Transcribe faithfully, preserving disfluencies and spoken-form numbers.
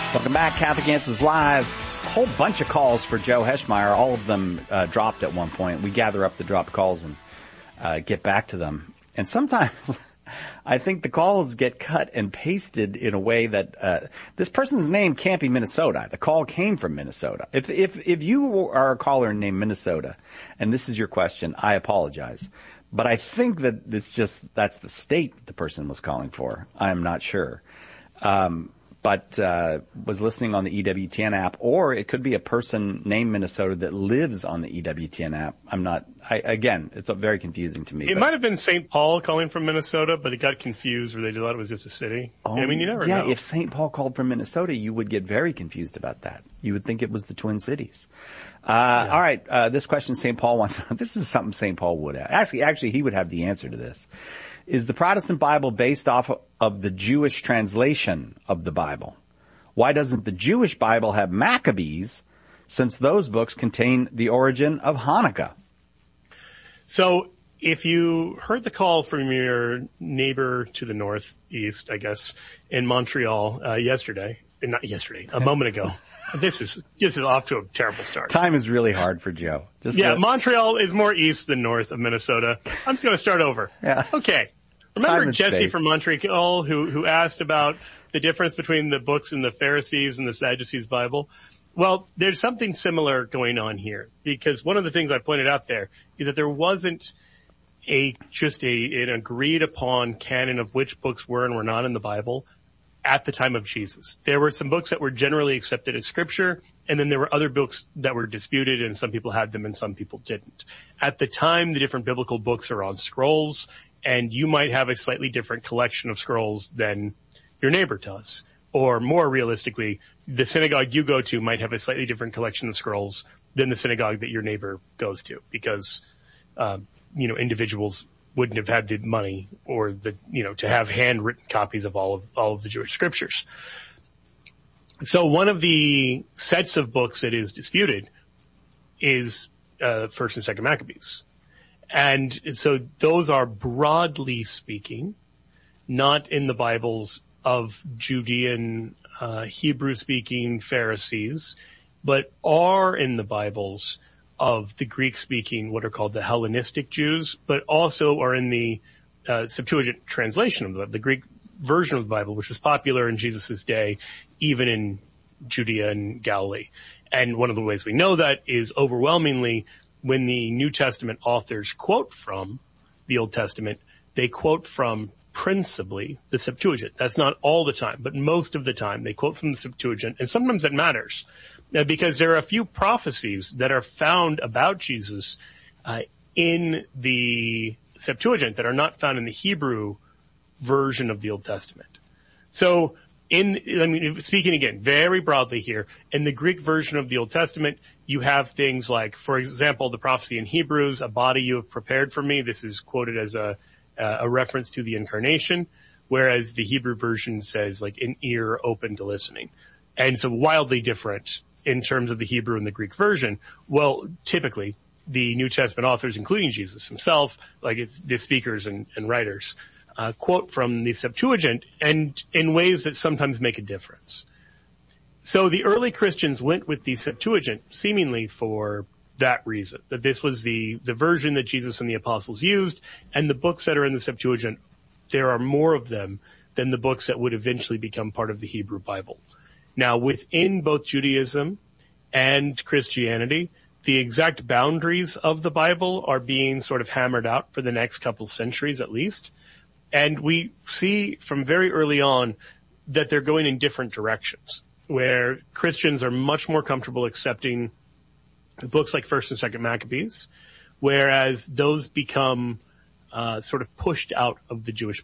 Welcome back. Catholic Answers Live. A whole bunch of calls for Joe Heschmeyer. All of them uh, dropped at one point. We gather up the dropped calls and uh, get back to them. And sometimes I think the calls get cut and pasted in a way that uh, this person's name can't be Minnesota. The call came from Minnesota. If if if you are a caller named Minnesota and this is your question, I apologize. But I think that this just that's the state the person was calling for. I am not sure. Um but uh was listening on the E W T N app, or it could be a person named Minnesota that lives on the E W T N app. I'm not, I, again, it's very confusing to me. It might have been Saint Paul calling from Minnesota, but it got confused where they thought it was just a city. Oh, I mean, you never yeah, know. if Saint Paul called from Minnesota, you would get very confused about that. You would think it was the Twin Cities. Uh, yeah. All right, uh, this question Saint Paul wants, this is something Saint Paul would have. Actually, actually, he would have the answer to this. Is the Protestant Bible based off of the Jewish translation of the Bible? Why doesn't the Jewish Bible have Maccabees, since those books contain the origin of Hanukkah? So if you heard the call from your neighbor to the northeast, I guess, in Montreal uh, yesterday, not yesterday, a moment ago, this is this is off to a terrible start. Time is really hard for Joe. Just yeah, let... Montreal is more east than north of Minnesota. I'm just going to start over. Yeah. Okay. Remember Jesse space. from Montreal who who asked about the difference between the books in the Pharisees and the Sadducees Bible? Well, there's something similar going on here, because one of the things I pointed out there is that there wasn't a just a an agreed upon canon of which books were and were not in the Bible at the time of Jesus. There were some books that were generally accepted as scripture, and then there were other books that were disputed, and some people had them and some people didn't. At the time, the different biblical books are on scrolls, and you might have a slightly different collection of scrolls than your neighbor does. Or more realistically, the synagogue you go to might have a slightly different collection of scrolls than the synagogue that your neighbor goes to, because, um, you know, individuals wouldn't have had the money or the, you know, to have handwritten copies of all of, all of the Jewish scriptures. So one of the sets of books that is disputed is, uh, First and Second Maccabees. And so those are, broadly speaking, not in the Bibles of Judean, uh, Hebrew-speaking Pharisees, but are in the Bibles of the Greek-speaking, what are called the Hellenistic Jews, but also are in the uh, Septuagint translation of the, the Greek version of the Bible, which was popular in Jesus' day, even in Judea and Galilee. And one of the ways we know that is overwhelmingly when the New Testament authors quote from the Old Testament, they quote from principally the Septuagint. That's not all the time, but most of the time they quote from the Septuagint, and sometimes that matters uh, because there are a few prophecies that are found about Jesus uh, in the Septuagint that are not found in the Hebrew version of the Old Testament. So in, I mean, speaking again, very broadly here, in the Greek version of the Old Testament, you have things like, for example, the prophecy in Hebrews, a body you have prepared for me. This is quoted as a, uh, a reference to the incarnation, whereas the Hebrew version says like an ear open to listening. And so wildly different in terms of the Hebrew and the Greek version. Well, typically the New Testament authors, including Jesus himself, like it's the speakers and, and writers, Uh, quote from the Septuagint, and in ways that sometimes make a difference. So the early Christians went with the Septuagint seemingly for that reason, that this was the, the version that Jesus and the apostles used, and the books that are in the Septuagint, there are more of them than the books that would eventually become part of the Hebrew Bible. Now, within both Judaism and Christianity, the exact boundaries of the Bible are being sort of hammered out for the next couple centuries at least. And we see from very early on that they're going in different directions, where Christians are much more comfortable accepting books like First and Second Maccabees, whereas those become uh, sort of pushed out of the Jewish